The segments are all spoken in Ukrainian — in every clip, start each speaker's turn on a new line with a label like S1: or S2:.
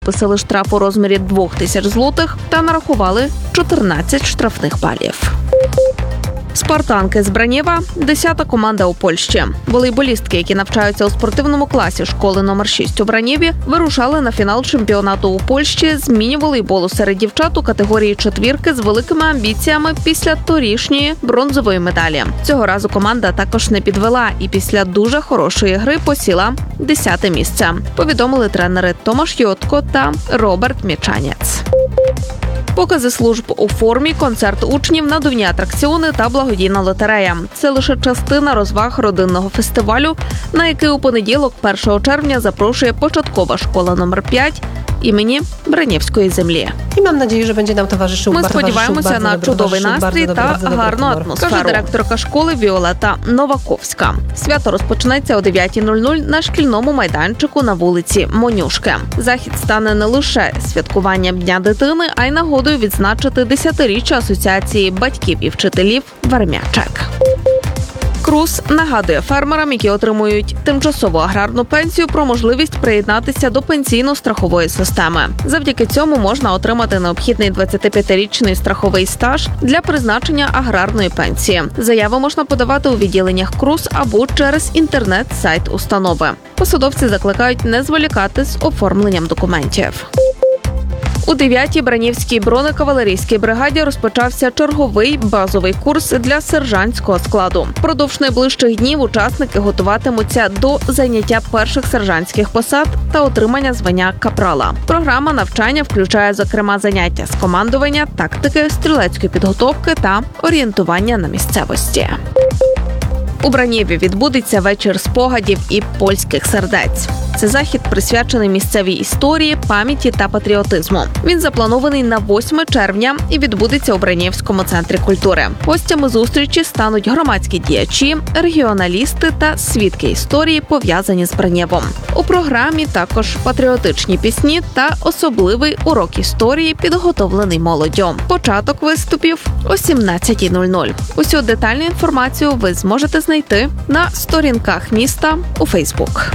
S1: виписали штраф у розмірі 2000 злотих та нарахували 14 штрафних балів. Спартанки з Бранєва – 10-та команда у Польщі. Волейболістки, які навчаються у спортивному класі школи номер 6 у Бранєві, вирушали на фінал чемпіонату у Польщі з міні-волейболу серед дівчат у категорії четвірки з великими амбіціями після торішньої бронзової медалі. Цього разу команда також не підвела і після дуже хорошої гри посіла 10-те місце, повідомили тренери Томаш Йотко та Роберт Мічанець. Покази служб у формі, концерт учнів, надувні атракціони та благодійна лотерея. Це лише частина розваг родинного фестивалю, на який у понеділок, 1 червня, запрошує початкова школа номер 5 імені Бранєвської землі.
S2: І mam nadzieję, że będzie nam towarzyszył.
S1: Ми сподіваємося на чудовий настрій та гарну атмосферу, каже директорка школи Віолета Новаковська. Свято розпочнеться о 9:00 на шкільному майданчику на вулиці Монюшки. Захід стане не лише святкуванням Дня дитини, а й нагодою відзначити 10-річчя Асоціації батьків і вчителів «Вермячек». КРУС нагадує фермерам, які отримують тимчасову аграрну пенсію, про можливість приєднатися до пенсійно-страхової системи. Завдяки цьому можна отримати необхідний 25-річний страховий стаж для призначення аграрної пенсії. Заяви можна подавати у відділеннях КРУС або через інтернет-сайт установи. Посадовці закликають не зволікати з оформленням документів. У 9-й Бранівській бронекавалерійській бригаді розпочався черговий базовий курс для сержантського складу. Продовж найближчих днів учасники готуватимуться до зайняття перших сержантських посад та отримання звання капрала. Програма навчання включає, зокрема, заняття з командування, тактики, стрілецької підготовки та орієнтування на місцевості. У Бранєві відбудеться вечір спогадів і польських сердець. Це захід присвячений місцевій історії, пам'яті та патріотизму. Він запланований на 8 червня і відбудеться у Бранєвському центрі культури. Гостями зустрічі стануть громадські діячі, регіоналісти та свідки історії, пов'язані з Бранєвом. У програмі також патріотичні пісні та особливий урок історії, підготовлений молоддю. Початок виступів о 17:00. Усю детальну інформацію ви зможете знайти на сторінках міста у Фейсбук.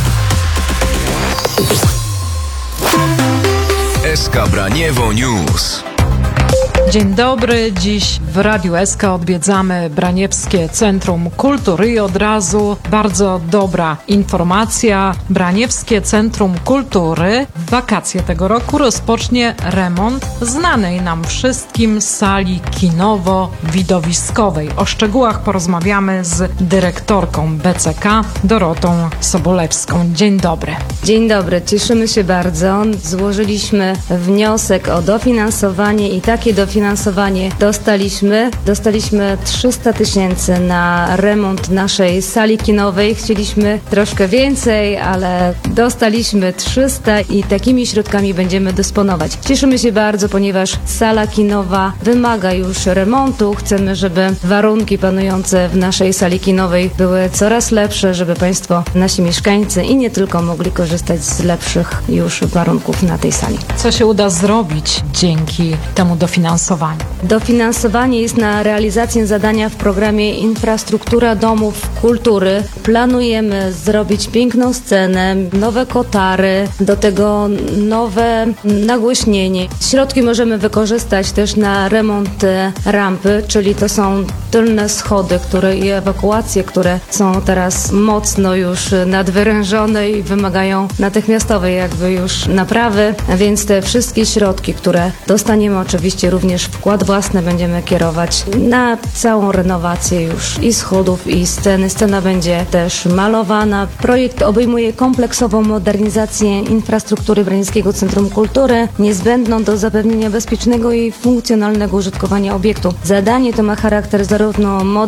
S3: SK Braniewo News.
S4: Dzień dobry. Dziś w Radiu SK odwiedzamy Braniewskie Centrum Kultury i od razu bardzo dobra informacja. Braniewskie Centrum Kultury w wakacje tego roku rozpocznie remont znanej nam wszystkim sali kinowo-widowiskowej. O szczegółach porozmawiamy z dyrektorką BCK Dorotą Sobolewską. Dzień dobry.
S5: Dzień dobry. Cieszymy się bardzo. Złożyliśmy wniosek o dofinansowanie i takie dofinansowanie dostaliśmy 300 000 na remont naszej sali kinowej. Chcieliśmy troszkę więcej, ale dostaliśmy 300 i takimi środkami będziemy dysponować. Cieszymy się bardzo, ponieważ sala kinowa wymaga już remontu. Chcemy, żeby warunki panujące w naszej sali kinowej były coraz lepsze, żeby Państwo, nasi mieszkańcy i nie tylko mogli korzystać z lepszych już warunków na tej sali.
S4: Co się uda zrobić dzięki temu dofinansowaniu?
S5: Dofinansowanie jest na realizację zadania w programie Infrastruktura Domów Kultury. Planujemy zrobić piękną scenę, nowe kotary, do tego nowe nagłośnienie. Środki możemy wykorzystać też na remont rampy, czyli to są tylne schody, i ewakuacje, które są teraz mocno już nadwyrężone i wymagają natychmiastowej już naprawy, więc te wszystkie środki, które dostaniemy, oczywiście również wkład własny będziemy kierować na całą renowację już i schodów, i sceny. Scena będzie też malowana. Projekt obejmuje kompleksową modernizację infrastruktury Branieńskiego Centrum Kultury, niezbędną do zapewnienia bezpiecznego i funkcjonalnego użytkowania obiektu. Zadanie to ma charakter zarówno